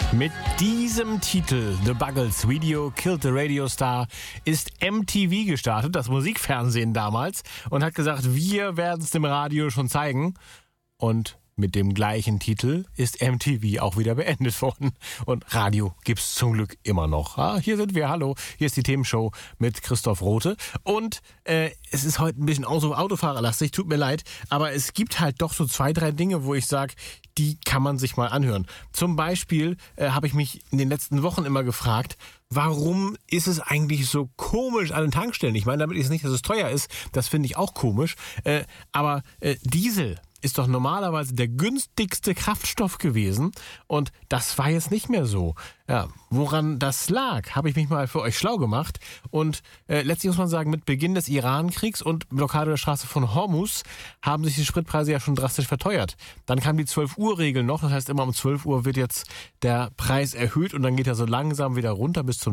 Mit diesem Titel, The Buggles Video Killed the Radio Star, ist MTV gestartet, das Musikfernsehen damals, und hat gesagt, wir werden es dem Radio schon zeigen. Und mit dem gleichen Titel ist MTV auch wieder beendet worden. Und Radio gibt's zum Glück immer noch. Hier sind wir, hallo, hier ist die Themenshow mit Christoph Rothe. Und es ist heute ein bisschen Autofahrerlastig, tut mir leid. Aber es gibt halt doch so 2, 3 Dinge, wo ich sage, die kann man sich mal anhören. Zum Beispiel habe ich mich in den letzten Wochen immer gefragt, warum ist es eigentlich so komisch an den Tankstellen? Ich meine, damit ist es nicht, dass es teuer ist. Das finde ich auch komisch. Aber Diesel ist doch normalerweise der günstigste Kraftstoff gewesen und das war jetzt nicht mehr so. Ja, woran das lag, habe ich mich mal für euch schlau gemacht und letztlich muss man sagen, mit Beginn des Iran-Kriegs und Blockade der Straße von Hormuz haben sich die Spritpreise ja schon drastisch verteuert. Dann kam die 12-Uhr-Regel noch, das heißt immer um 12 Uhr wird jetzt der Preis erhöht und dann geht er so langsam wieder runter bis zum